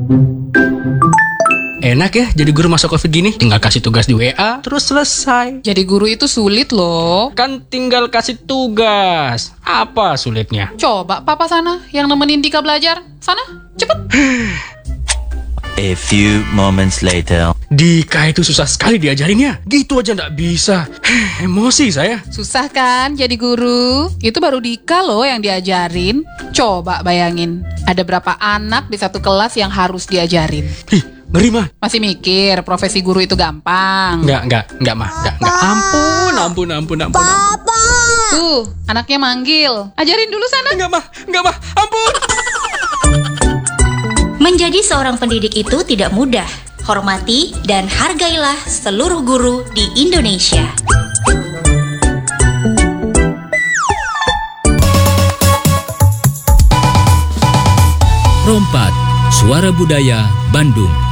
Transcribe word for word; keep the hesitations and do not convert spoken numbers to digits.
Enak ya jadi guru masa covid gini. Tinggal kasih tugas di W A, terus selesai. Jadi guru itu sulit loh. Kan tinggal kasih tugas. Apa sulitnya? Coba papa sana yang nemenin Dika belajar. Sana, cepet. A few moments later. Dika itu susah sekali diajarinnya. Gitu aja nggak bisa. Emosi saya. Susah kan jadi guru? Itu baru Dika loh yang diajarin. Coba bayangin, ada berapa anak di satu kelas yang harus diajarin? Ih, ngeri mah. Masih mikir profesi guru itu gampang? Nggak, nggak, nggak mah. Nggak, nggak. Ampun, ampun, ampun, ampun, ampun. Tuh, anaknya manggil. Ajarin dulu sana. Nggak mah, nggak mah. Ampun. Menjadi seorang pendidik itu tidak mudah. Hormati dan hargailah seluruh guru di Indonesia. Rompat, Suara Budaya Bandung.